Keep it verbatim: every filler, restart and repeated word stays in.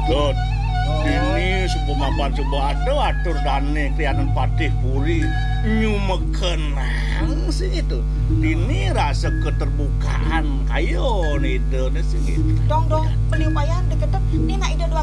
Dot, ini sebuah mapan sebuah aduh atur dane kelihatan patih puri nyumeken nang sih itu. Ini rasa keterbukaan kayo nih dona sih gitu. Dong dong, beli upayan deketan. Ini nak ide dua